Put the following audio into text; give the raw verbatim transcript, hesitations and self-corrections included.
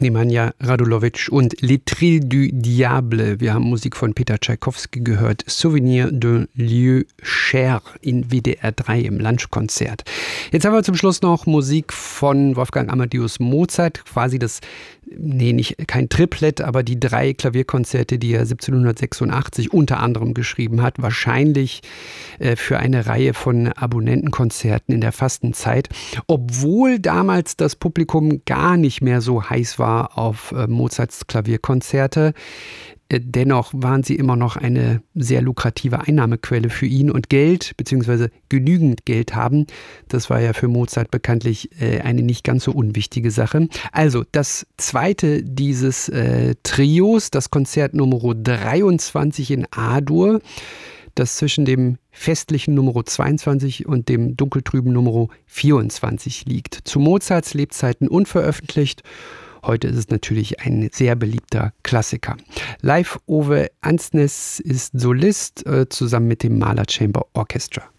Nemanja Radulovic und Les Trilles du Diable. Wir haben Musik von Peter Tschaikowski gehört. Souvenir d'un lieu cher in W D R drei im Lunchkonzert. Jetzt haben wir zum Schluss noch Musik von Wolfgang Amadeus Mozart. Quasi das, nee, nicht kein Triplett, aber die drei Klavierkonzerte, die er siebzehnhundertsechsundachtzig unter anderem geschrieben hat. Wahrscheinlich äh, für eine Reihe von Abonnentenkonzerten in der Fastenzeit. Obwohl damals das Publikum gar nicht mehr so heiß war auf äh, Mozarts Klavierkonzerte. Äh, dennoch waren sie immer noch eine sehr lukrative Einnahmequelle für ihn und Geld, beziehungsweise genügend Geld haben. Das war ja für Mozart bekanntlich äh, eine nicht ganz so unwichtige Sache. Also das zweite dieses äh, Trios, das Konzert Nummer dreiundzwanzig in A-Dur, das zwischen dem festlichen Nummer zweiundzwanzig und dem dunkeltrüben Nummer vierundzwanzig liegt. Zu Mozarts Lebzeiten unveröffentlicht. Heute ist es natürlich ein sehr beliebter Klassiker. Live Ove Ansnes ist Solist äh, zusammen mit dem Mahler Chamber Orchestra.